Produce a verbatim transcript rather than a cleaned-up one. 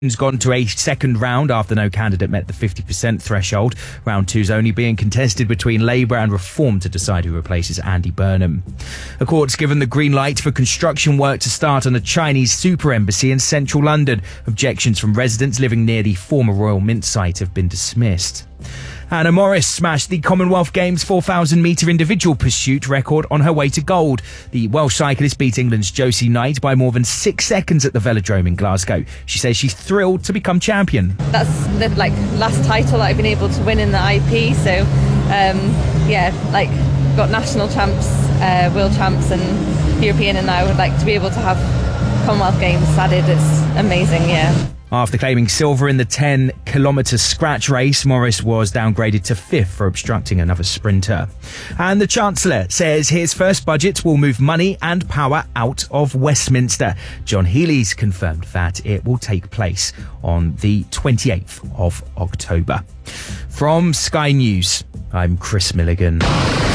has gone to a second round after no candidate met the fifty percent threshold. Round two's only being contested between Labour and Reform to decide who replaces Andy Burnham. A court's given the green light for construction work to start on a Chinese super embassy in central London. Objections from residents living near the former Royal Mint site have been dismissed. Anna Morris smashed the Commonwealth Games four thousand metre individual pursuit record on her way to gold. The Welsh cyclist beat England's Josie Knight by more than six seconds at the Velodrome in Glasgow. She says she's thrilled to become champion. That's the like last title that I've been able to win in the I P, so um, yeah, like got national champs, uh, world champs and European, and now I would like to be able to have Commonwealth Games added. It's amazing, yeah. After claiming silver in the ten kilometre scratch race, Morris was downgraded to fifth for obstructing another sprinter. And the Chancellor says his first budget will move money and power out of Westminster. John Healey's confirmed that it will take place on the twenty-eighth of October. From Sky News, I'm Chris Milligan.